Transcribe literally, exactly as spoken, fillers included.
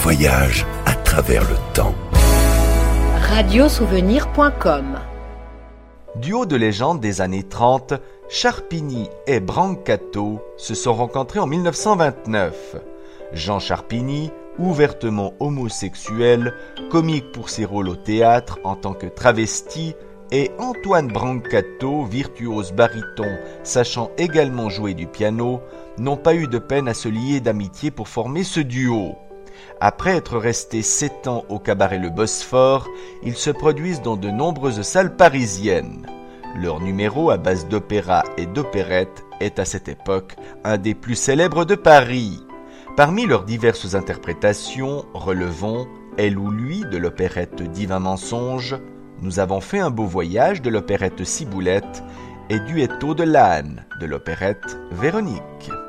voyage à travers le temps. radiosouvenir point com. Duo de légende des années trente, Charpini et Brancato se sont rencontrés en mille neuf cent vingt-neuf. Jean Charpini, ouvertement homosexuel, comique pour ses rôles au théâtre en tant que travesti, et Antoine Brancato, virtuose baryton sachant également jouer du piano, n'ont pas eu de peine à se lier d'amitié pour former ce duo. Après être restés sept ans au cabaret Le Bosphore, ils se produisent dans de nombreuses salles parisiennes. Leur numéro à base d'opéra et d'opérette est à cette époque un des plus célèbres de Paris. Parmi leurs diverses interprétations, relevons Elle ou lui de l'opérette Divin Mensonge, Nous avons fait un beau voyage de l'opérette Ciboulette et Duetto de l'âne de l'opérette Véronique.